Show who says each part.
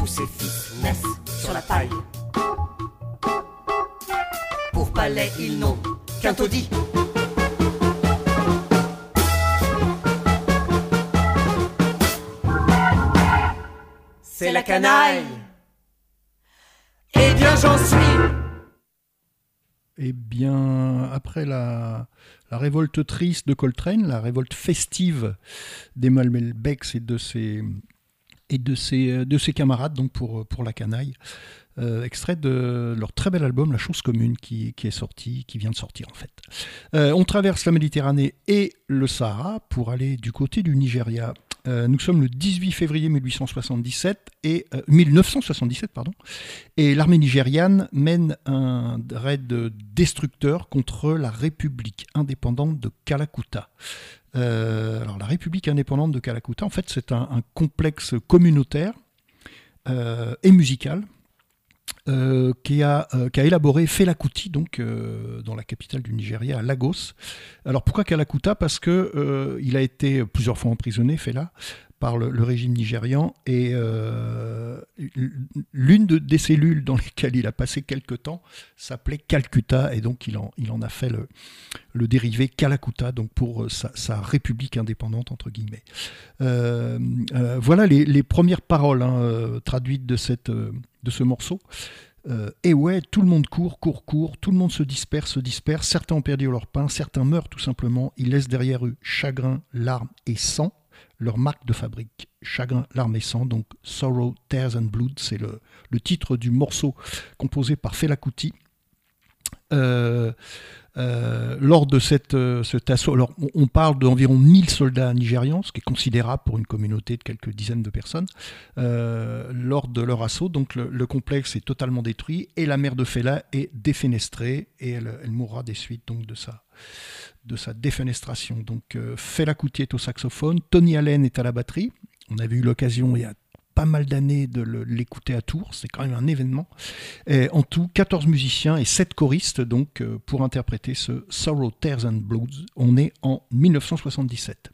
Speaker 1: tous ses fils naissent sur la paille. Pour palais, ils n'ont qu'un taudis. C'est la canaille. Eh bien, j'en suis.
Speaker 2: Eh bien, après la révolte triste de Coltrane, la révolte festive d'Emmanuel Bex et de ses camarades, donc pour la canaille, extrait de leur très bel album La Chose Commune qui vient de sortir en fait. On traverse la Méditerranée et le Sahara pour aller du côté du Nigeria. Nous sommes le 18 février 1977 et l'armée nigériane mène un raid destructeur contre la République indépendante de Kalakuta. Alors la République indépendante de Kalakuta, en fait, c'est un complexe communautaire et musical qui a élaboré Fela Kuti, donc dans la capitale du Nigeria, à Lagos. Alors pourquoi Kalakuta ? Parce que il a été plusieurs fois emprisonné, Fela, par le régime nigérian, et l'une des cellules dans lesquelles il a passé quelque temps s'appelait Calcutta, et donc il en a fait le dérivé Kalakuta, donc pour sa république indépendante entre guillemets. Voilà les premières paroles traduites de ce morceau. Et ouais, tout le monde court, tout le monde se disperse, certains ont perdu leur pain, certains meurent tout simplement, ils laissent derrière eux chagrin, larmes et sang, leur marque de fabrique, chagrin, larmes et sang, donc Sorrow, Tears and Blood, c'est le titre du morceau composé par Fela Kuti. Lors de cet assaut, alors on parle d'environ 1000 soldats nigérians, ce qui est considérable pour une communauté de quelques dizaines de personnes. Lors de leur assaut, donc le complexe est totalement détruit et la mère de Fela est défenestrée et elle mourra des suites donc de sa défenestration. Donc Fela Kuti est au saxophone, Tony Allen est à la batterie. On avait eu l'occasion il y a pas mal d'années de l'écouter à Tours, c'est quand même un événement. Et en tout, 14 musiciens et 7 choristes donc, pour interpréter ce Sorrow, Tears and Blood. On est en 1977.